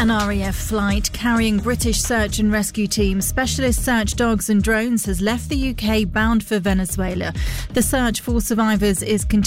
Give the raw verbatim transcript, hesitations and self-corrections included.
An R A F flight carrying British search and rescue teams, specialist search dogs and drones has left the U K bound for Venezuela. The search for survivors is continuing.